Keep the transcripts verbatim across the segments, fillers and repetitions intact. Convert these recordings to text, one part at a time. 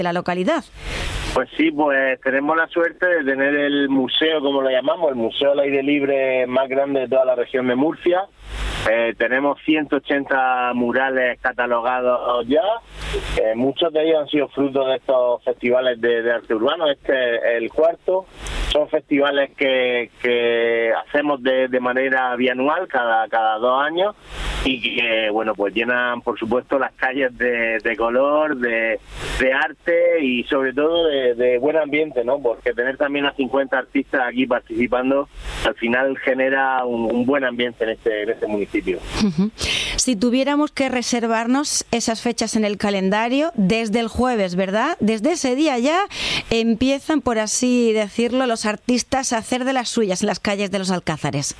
la localidad. Pues sí, pues tenemos la suerte de tener el museo, como lo llamamos, el museo al aire libre más grande de toda la región de Murcia. Eh, tenemos ciento ochenta murales catalogados ya, eh, muchos de ellos han sido fruto de estos festivales de, de arte urbano. Este es el cuarto. Son festivales que, que hacemos de, de manera bianual, cada, cada dos años, y que, bueno, pues llenan, por supuesto, las calles de, de color, de, de arte y sobre todo de, de buen ambiente, ¿no? Porque tener también a cincuenta artistas aquí participando, al final genera un, un buen ambiente en este, en este municipio. Uh-huh. Si tuviéramos que reservarnos esas fechas en el calendario, desde el jueves, ¿verdad? Desde ese día ya empiezan, por así decirlo, los artistas a hacer de las suyas en las calles de los Alcázares.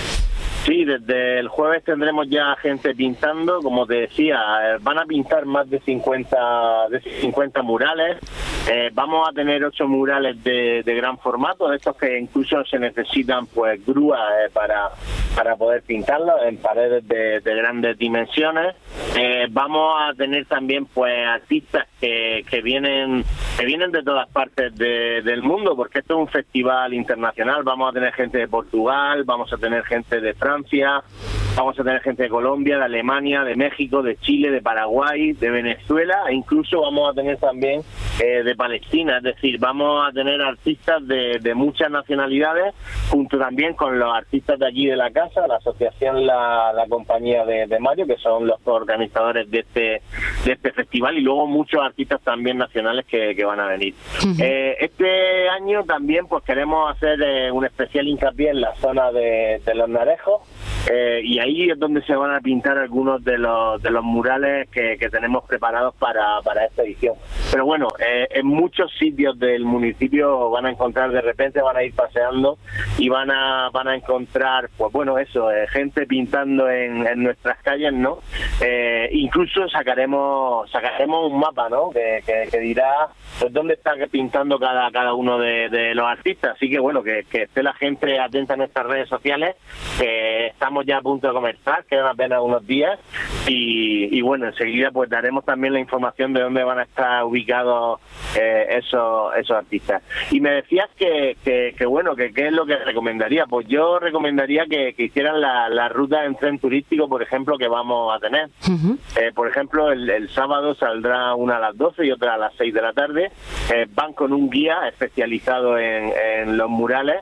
Sí, desde el jueves tendremos ya gente pintando, como te decía, eh, van a pintar más de cincuenta, de cincuenta murales. Eh, vamos a tener ocho murales de, de gran formato, de estos que incluso se necesitan pues grúas eh, para, para poder pintarlos en paredes de, de grandes dimensiones. Eh, vamos a tener también pues artistas que, que vienen que vienen de todas partes de, del mundo, porque esto es un festival internacional. Vamos a tener gente de Portugal, vamos a tener gente de Francia, vamos a tener gente de Colombia, de Alemania, de México, de Chile, de Paraguay, de Venezuela, e incluso vamos a tener también eh, de Palestina. Es decir, vamos a tener artistas de, de muchas nacionalidades, junto también con los artistas de aquí de la casa, la asociación La, la Compañía de, de Mario, que son los organizadores de este de este festival, y luego muchos artistas también nacionales que, que van a venir. Uh-huh. Eh, este año también pues queremos hacer eh, un especial hincapié en la zona de, de Los Narejos, eh, y ahí es donde se van a pintar algunos de los de los murales que, que tenemos preparados para, para esta edición. Pero bueno, eh, en muchos sitios del municipio van a encontrar, de repente van a ir paseando y van a van a encontrar, pues bueno, eso, eh, gente pintando en, en nuestras calles, ¿no? Eh, incluso sacaremos sacaremos un mapa, ¿no? Que, que, que dirá pues dónde está pintando cada cada uno de, de los artistas. Así que bueno, que, que esté la gente atenta a nuestras redes sociales, que estamos ya a punto de comenzar, quedan apenas unos días, y, y bueno, enseguida pues daremos también la información de dónde van a estar ubicados eh, esos esos artistas. Y me decías que, que, que bueno, que qué es lo que recomendaría. Pues yo recomendaría que, que hicieran la, la ruta en tren turístico, por ejemplo, que vamos a tener. Uh-huh. Eh, por ejemplo, el, el sábado saldrá una a las doce y otra a las seis de la tarde. Eh, van con un guía especializado en, en los murales,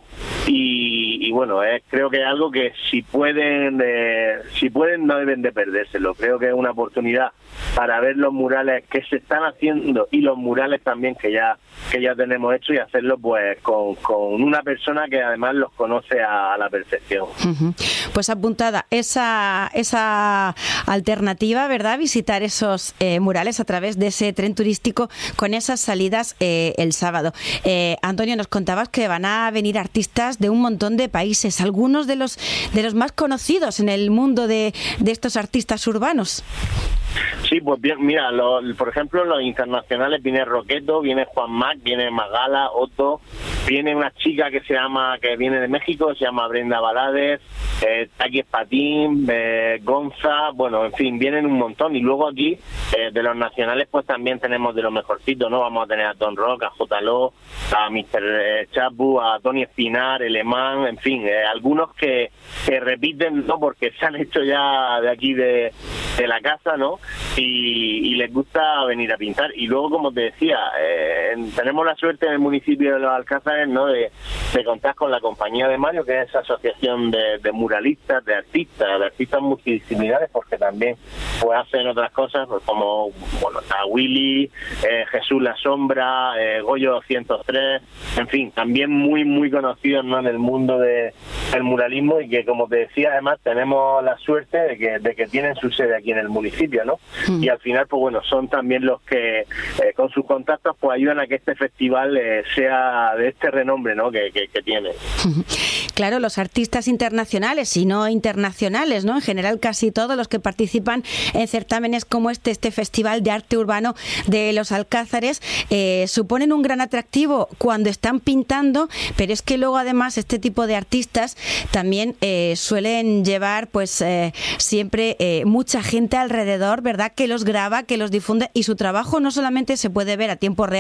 y, y bueno, eh, creo que es algo que si pueden, eh, si pueden no deben de perdérselo. Creo que es una oportunidad para ver los murales que se están haciendo y los murales también que ya que ya tenemos hecho, y hacerlo pues con, con una persona que además los conoce a, a la perfección. Uh-huh. Pues apuntada esa esa alternativa, ¿verdad? Visitar esos eh, murales a través de ese tren turístico con esas salidas eh, el sábado. Eh, Antonio, nos contabas que van a venir artistas de un montón de países, algunos de los de los más conocidos en el mundo de, de estos artistas urbanos. Sí, pues bien, mira, lo, por ejemplo, los internacionales, viene Roqueto, viene Juan Mac, viene Magala, Otto, viene una chica que se llama, que viene de México, se llama Brenda Balades, eh, Taki Espatín, eh, Gonza, bueno, en fin, vienen un montón. Y luego aquí, eh, de los nacionales, pues también tenemos de los mejorcitos, ¿no? Vamos a tener a Don Rock, a J. Lo, a mister Eh, Chapu, a Tony Espinar, Elemán, en fin, eh, algunos que, que repiten, ¿no? Porque se han hecho ya de aquí de, de la casa, ¿no? Y, y les gusta venir a pintar. Y luego, como te decía, eh, tenemos la suerte en el municipio de Los Alcázares, ¿no? De, de contar con la Compañía de Mario, que es esa asociación de, de muralistas, de artistas, de artistas multidisciplinares, porque también pues hacen otras cosas, pues, como bueno, está Willy, eh, Jesús La Sombra, eh, Goyo doscientos tres, en fin, también muy muy conocidos, ¿no? En el mundo de, del muralismo, y que, como te decía, además tenemos la suerte de que, de que tienen su sede aquí en el municipio, ¿no? Y al final, pues bueno, son también los que eh, con sus contactos pues ayudan para que este festival eh, sea de este renombre, ¿no?, que, que, que tiene. Claro, los artistas internacionales y no internacionales, ¿no?, en general casi todos los que participan en certámenes como este, este Festival de Arte Urbano de los Alcázares, eh, suponen un gran atractivo cuando están pintando, pero es que luego además este tipo de artistas también eh, suelen llevar pues eh, siempre eh, mucha gente alrededor, ¿verdad?, que los graba, que los difunde, y su trabajo no solamente se puede ver a tiempo real